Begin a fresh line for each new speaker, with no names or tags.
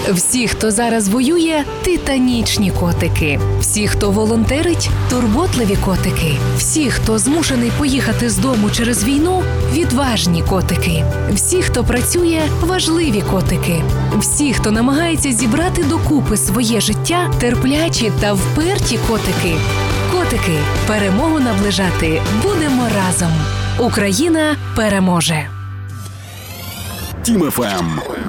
Всі, хто зараз воює – титанічні котики. Всі, хто волонтерить – турботливі котики. Всі, хто змушений поїхати з дому через війну – відважні котики. Всі, хто працює – важливі котики. Всі, хто намагається зібрати докупи своє життя – терплячі та вперті котики. Котики, перемогу наближати будемо разом. Україна переможе.
Тім ФМ.